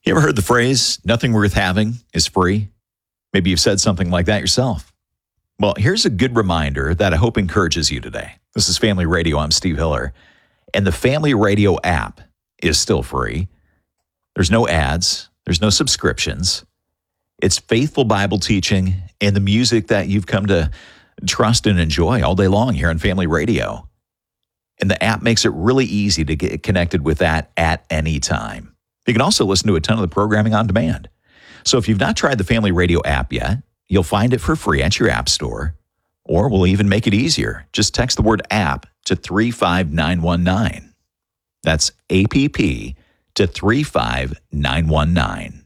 You ever heard the phrase, nothing worth having is free? Maybe you've said something like that yourself. Well, here's a good reminder that I hope encourages you today. This is Family Radio. I'm Steve Hiller. And the Family Radio app is still free. There's no ads. There's no subscriptions. It's faithful Bible teaching and the music that you've come to trust and enjoy all day long here on Family Radio. And the app makes it really easy to get connected with that at any time. You can also listen to a ton of the programming on demand. So if you've not tried the Family Radio app yet, you'll find it for free at your app store, or we'll even make it easier. Just text the word app to 35919. That's APP to 35919.